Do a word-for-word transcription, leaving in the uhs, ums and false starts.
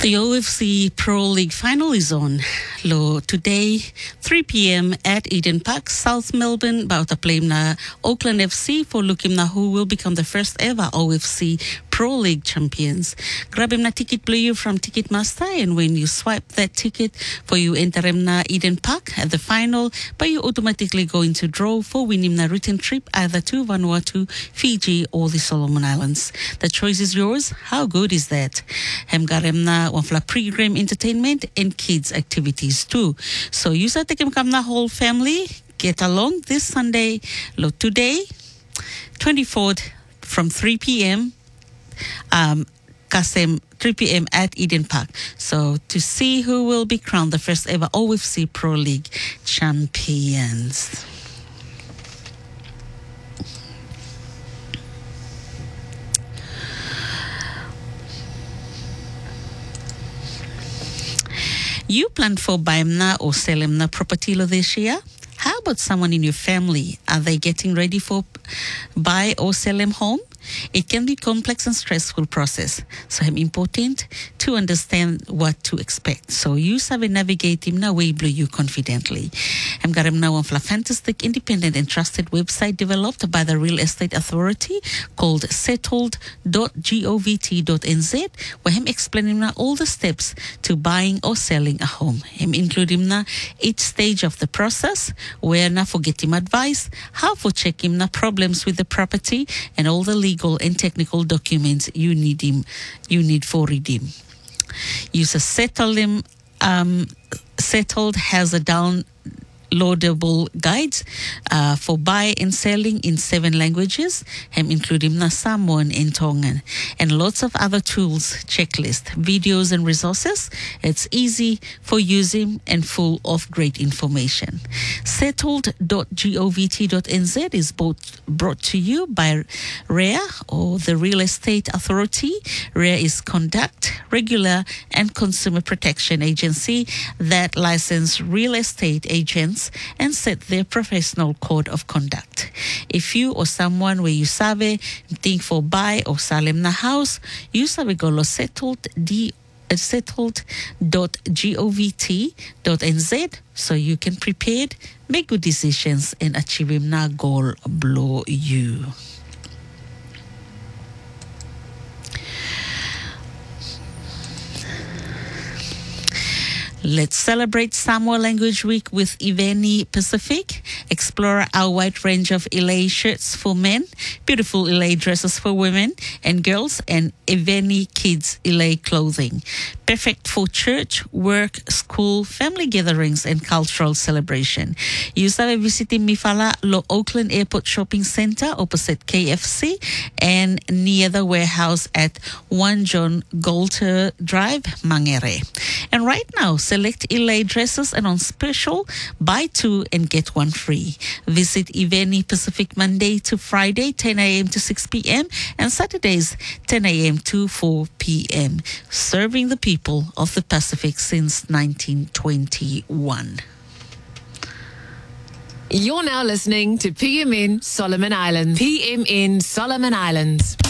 The O F C Pro League final is on. Lo today, three p.m. at Eden Park, South Melbourne. Bauta play na Auckland F C for looking na who will become the first ever O F C Pro League champions. Grab him na ticket player from Ticketmaster, and when you swipe that ticket, for you enter him na Eden Park at the final, but you automatically go into draw for winning na written trip either to Vanuatu, Fiji, or the Solomon Islands. The choice is yours. How good is that? Hem garem na one for pre-game entertainment and kids activities too. So you said take him come na whole family get along this Sunday, lo today, twenty-fourth from three p.m. Um, Kasem three p.m. at Eden Park. So to see who will be crowned the first ever O F C Pro League champions. You plan for buying or selling na property lo this year? How about someone in your family? Are they getting ready for buy or sell them home? It can be a complex and stressful process, so it's important to understand what to expect. So you sabi navigate him na way blue you confidently. I'm got him now on a fantastic, independent and trusted website developed by the Real Estate Authority called settled dot govt dot n z, where him explaining na all the steps to buying or selling a home. Him including na each stage of the process, where na for get him advice, how for check him na problems with the property, and all the legal and technical documents you need him, you need for redeem. Use a settle him, um, settled has a downloadable guides uh, for buy and selling in seven languages, um, including na Samoan and Tongan, and lots of other tools, checklists, videos and resources. It's easy for using and full of great information. settled dot govt dot n z is both brought to you by R E A, or the Real Estate Authority. R E A is Conduct, Regular and Consumer Protection Agency that license real estate agents and set their professional code of conduct. If you or someone where you sabe think for buy or sell them na house, you sabe go lo settled d settled dot govt dot n z so you can prepare, make good decisions, and achieve him na goal blow you. Let's celebrate Samoa Language Week with Iveni Pacific. Explore our wide range of Ilay shirts for men, beautiful Ilay dresses for women and girls, and Iveni Kids Ilay clothing. Perfect for church, work, school, family gatherings, and cultural celebration. You sabe visiting Mifala Lo Auckland Airport Shopping Centre opposite K F C and near the warehouse at one John Golter Drive, Mangere. And right now, select Ilay dresses and on special, buy two and get one free. Visit Iveni Pacific Monday to Friday, ten a.m. to six p.m. and Saturdays, ten a.m. to four p.m. Serving the people of the Pacific since nineteen twenty-one. You're now listening to P M N Solomon Islands. P M N Solomon Islands.